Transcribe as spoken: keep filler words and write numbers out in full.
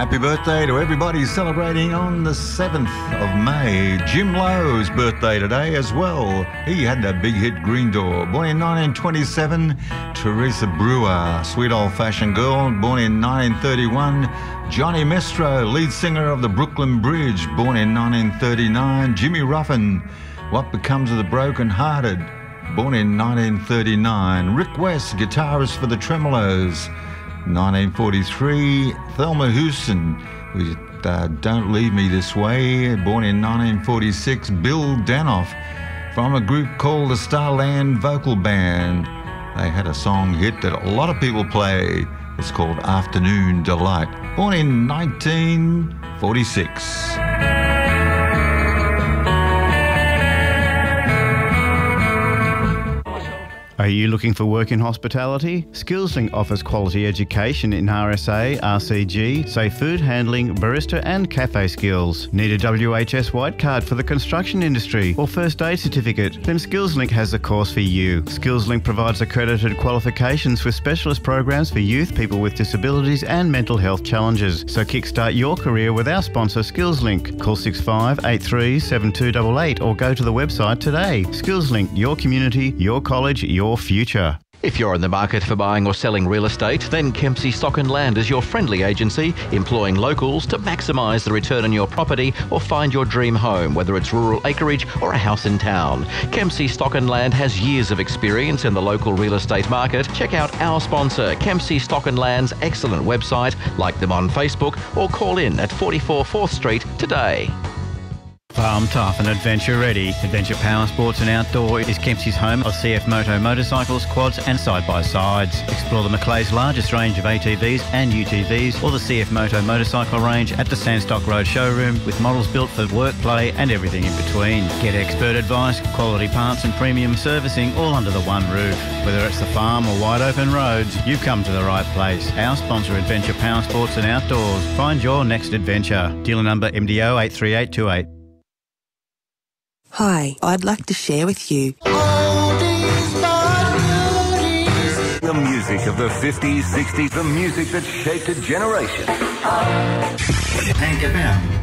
Happy birthday to everybody celebrating on the seventh of May. Jim Lowe's birthday today as well. He had that big hit Green Door. Born in nineteen twenty-seven, Teresa Brewer, Sweet Old Fashioned Girl. Born in nineteen thirty-one, Johnny Mestro, lead singer of the Brooklyn Bridge. Born in nineteen thirty-nine, Jimmy Ruffin, What Becomes of the Broken Hearted. Born in nineteen thirty-nine, Rick West, guitarist for the Tremolos. nineteen forty-three, Thelma Houston, with uh, Don't Leave Me This Way. Born in nineteen forty-six, Bill Danoff, from a group called the Starland Vocal Band. They had a song hit that a lot of people play. It's called Afternoon Delight. Born in nineteen forty-six. Are you looking for work in hospitality? SkillsLink offers quality education in R S A, R C G, safe food handling, barista and cafe skills. Need a W H S white card for the construction industry or first aid certificate? Then SkillsLink has the course for you. SkillsLink provides accredited qualifications with specialist programs for youth, people with disabilities and mental health challenges. So kickstart your career with our sponsor SkillsLink. Call six five eight three seven two eight eight or go to the website today. SkillsLink, your community, your college, your future. If you're in the market for buying or selling real estate, then Kempsey Stock and Land is your friendly agency, employing locals to maximise the return on your property or find your dream home, whether it's rural acreage or a house in town. Kempsey Stock and Land has years of experience in the local real estate market. Check out our sponsor, Kempsey Stock and Land's excellent website, like them on Facebook, or call in at forty-four fourth Street today. Farm tough and adventure ready. Adventure Power Sports and Outdoor is Kempsey's home of C F Moto motorcycles, quads and side-by-sides. Explore the Macleay's largest range of A T Vs and U T Vs or the C F Moto motorcycle range at the Sandstock Road showroom with models built for work, play and everything in between. Get expert advice, quality parts and premium servicing all under the one roof. Whether it's the farm or wide open roads, you've come to the right place. Our sponsor, Adventure Power Sports and Outdoors. Find your next adventure. Dealer number M D O eight three eight two eight. Hi, I'd like to share with you the music of the fifties, sixties, the music that shaped a generation. Anchor F M.